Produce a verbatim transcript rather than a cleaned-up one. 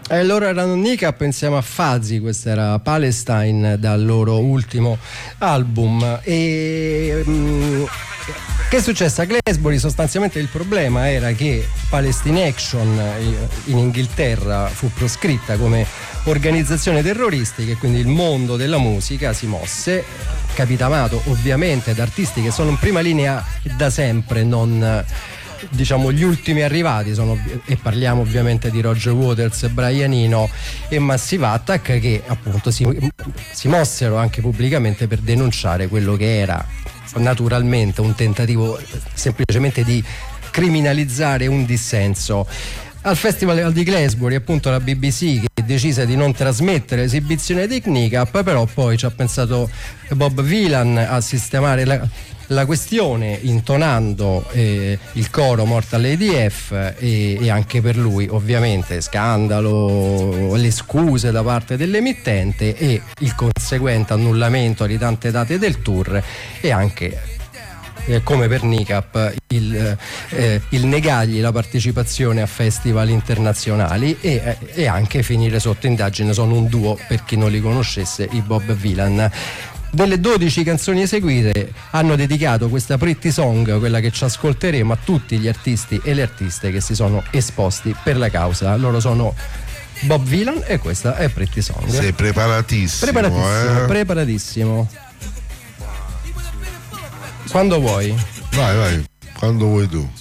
E loro erano Nicap insieme a Fuzzy, questa era Palestine dal loro ultimo album. E mh, che è successo a Glasbury? Sostanzialmente il problema era che Palestine Action in Inghilterra fu proscritta come organizzazione terroristica e quindi il mondo della musica si mosse, capitamato ovviamente da artisti che sono in prima linea da sempre, non diciamo gli ultimi arrivati sono, e parliamo ovviamente di Roger Waters, Brian Eno e Massive Attack, che appunto si, si mossero anche pubblicamente per denunciare quello che era naturalmente un tentativo semplicemente di criminalizzare un dissenso. Al Festival di Glasbury appunto la B B C che decise di non trasmettere l'esibizione di Kneecap, però poi ci ha pensato Bob Vylan a sistemare la, la questione intonando eh, il coro Mortal A D F e, e anche per lui ovviamente scandalo, le scuse da parte dell'emittente e il conseguente annullamento di tante date del tour e anche eh, come per Nicap il, eh, il negargli la partecipazione a festival internazionali e, eh, e anche finire sotto indagine. Sono un duo, per chi non li conoscesse, i Bob Vylan. Delle dodici canzoni eseguite hanno dedicato questa Pretty Song, quella che ci ascolteremo, a tutti gli artisti e le artiste che si sono esposti per la causa. Loro sono Bob Vylan e questa è Pretty Song. Sei preparatissimo. Preparatissimo, eh? preparatissimo. Quando vuoi. Vai, vai, quando vuoi tu.